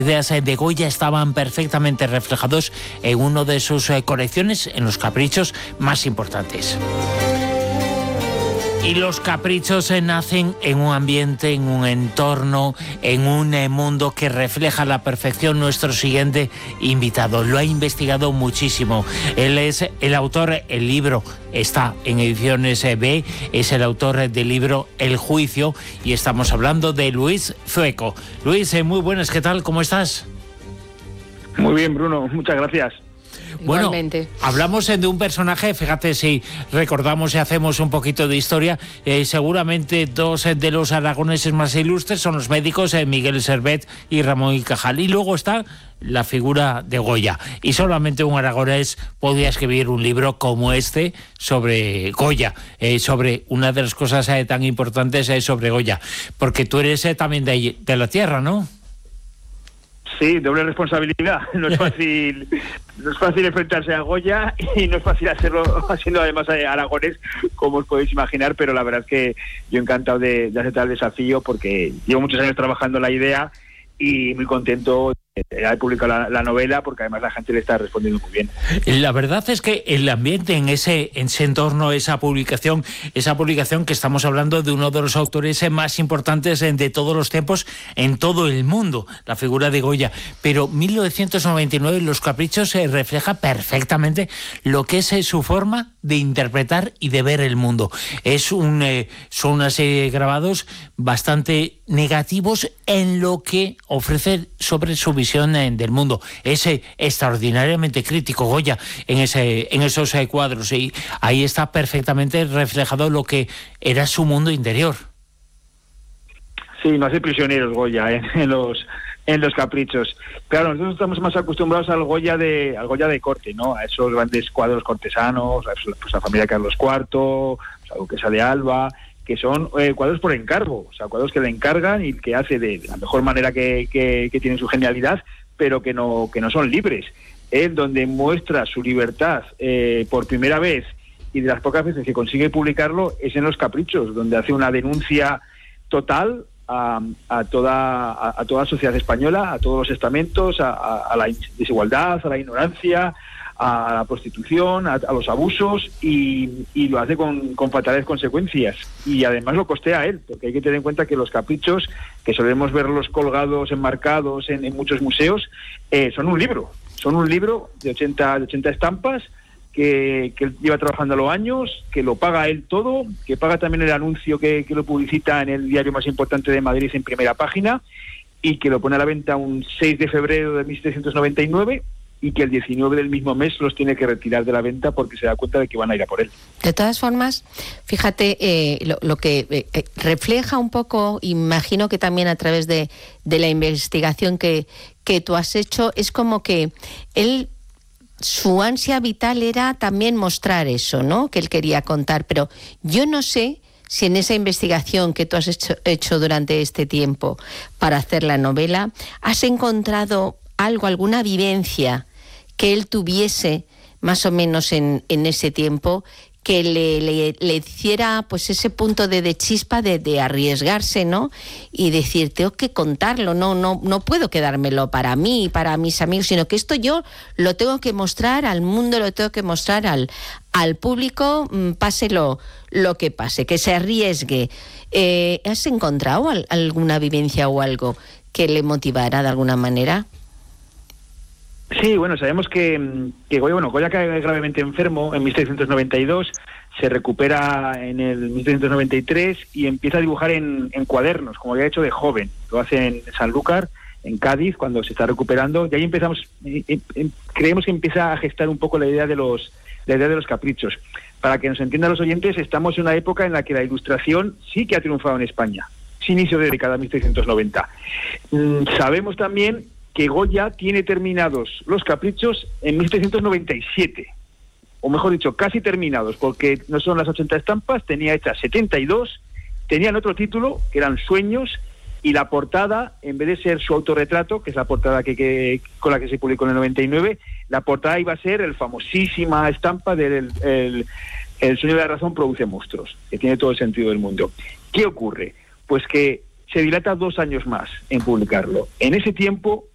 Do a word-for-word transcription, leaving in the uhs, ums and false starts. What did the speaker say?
ideas de Goya estaban perfectamente reflejados en una de sus eh, colecciones, en los caprichos más importantes. Y los caprichos eh, nacen en un ambiente, en un entorno, en un eh, mundo que refleja a la perfección. Nuestro siguiente invitado lo ha investigado muchísimo. Él es el autor, el libro está en Ediciones eh, B, es el autor eh, del libro El Juicio, y estamos hablando de Luis Zueco. Luis, eh, muy buenas, ¿qué tal? ¿Cómo estás? Muy bien, Bruno, muchas gracias. Bueno, igualmente. Hablamos de un personaje, fíjate, si recordamos y hacemos un poquito de historia, eh, seguramente dos de los aragoneses más ilustres son los médicos eh, Miguel Servet y Ramón y Cajal, y luego está la figura de Goya, y solamente un aragonés podía escribir un libro como este sobre Goya, eh, sobre una de las cosas eh, tan importantes eh, sobre Goya, porque tú eres eh, también de, de la tierra, ¿no? Sí, doble responsabilidad. No es fácil, no es fácil enfrentarse a Goya y no es fácil hacerlo haciendo además aragonés, como os podéis imaginar, pero la verdad es que yo encantado de, de aceptar el desafío porque llevo muchos años trabajando la idea y muy contento de haber publicado la, la novela, porque además la gente le está respondiendo muy bien. La verdad es que el ambiente en ese, en ese entorno, esa publicación, esa publicación que estamos hablando de uno de los autores más importantes de todos los tiempos en todo el mundo, la figura de Goya. Pero mil novecientos noventa y nueve, Los Caprichos, se refleja perfectamente lo que es su forma de interpretar y de ver el mundo. Es un, eh, son una serie de grabados bastante negativos en lo que ofrece sobre su visión eh, del mundo. Es eh, extraordinariamente crítico Goya en, ese, en esos eh, cuadros, y ahí está perfectamente reflejado lo que era su mundo interior. Sí, no hace prisioneros Goya eh, en los en los caprichos. Claro, nosotros estamos más acostumbrados al Goya de al Goya de corte, ¿no? A esos grandes cuadros cortesanos, a pues, la familia Carlos cuarto, pues, a Duquesa de Alba, que son eh, cuadros por encargo, o sea, cuadros que le encargan y que hace de, de la mejor manera que, que, que tienen su genialidad, pero que no que no son libres. Él, donde muestra su libertad eh, por primera vez, y de las pocas veces que consigue publicarlo, es en Los Caprichos, donde hace una denuncia total a, a toda a, a toda la sociedad española, a todos los estamentos, a, a, a la desigualdad, a la ignorancia, a la prostitución, a, a los abusos, y, y lo hace con, con fatales consecuencias, y además lo costea a él, porque hay que tener en cuenta que Los Caprichos, que solemos verlos colgados, enmarcados en, en muchos museos, eh, son un libro, son un libro de ochenta, de ochenta estampas, que, que él lleva trabajando a los años, que lo paga él todo, que paga también el anuncio que, que lo publicita en el diario más importante de Madrid en primera página, y que lo pone a la venta un seis de febrero de mil setecientos noventa y nueve, y que el diecinueve del mismo mes los tiene que retirar de la venta porque se da cuenta de que van a ir a por él. De todas formas, fíjate, eh, lo, lo que eh, refleja un poco, imagino que también a través de, de la investigación que, que tú has hecho, es como que él, su ansia vital era también mostrar eso, ¿no?, que él quería contar, pero yo no sé si en esa investigación que tú has hecho, hecho durante este tiempo para hacer la novela, has encontrado algo, alguna vivencia que él tuviese más o menos en, en ese tiempo que le, le, le hiciera pues ese punto de, de chispa de, de arriesgarse, ¿no? Y decir, tengo que contarlo, no, no, no puedo quedármelo para mí, para mis amigos, sino que esto yo lo tengo que mostrar al mundo, lo tengo que mostrar al, al público, pase lo, lo que pase, que se arriesgue. Eh, ¿Has encontrado al, alguna vivencia o algo que le motivara de alguna manera? Sí, bueno, sabemos que, que Goya, bueno, Goya cae gravemente enfermo en mil setecientos noventa y dos, se recupera en el mil setecientos noventa y tres y empieza a dibujar en, en cuadernos, como había hecho de joven. Lo hace en Sanlúcar, en Cádiz, cuando se está recuperando, y ahí empezamos, eh, eh, creemos que empieza a gestar un poco la idea de los, la idea de los caprichos. Para que nos entiendan los oyentes, estamos en una época en la que la ilustración sí que ha triunfado en España, es inicio de la década mil setecientos noventa. Mm, sabemos también que Goya tiene terminados Los Caprichos en mil setecientos noventa y siete, o mejor dicho, casi terminados, porque no son las ochenta estampas, tenía hechas setenta y dos, tenían otro título, que eran Sueños, y la portada, en vez de ser su autorretrato, que es la portada que, que con la que se publicó en el noventa y nueve, la portada iba a ser el famosísima estampa del el, el sueño de la razón produce monstruos, que tiene todo el sentido del mundo. ¿Qué ocurre? Pues que se dilata dos años más en publicarlo. En ese tiempo,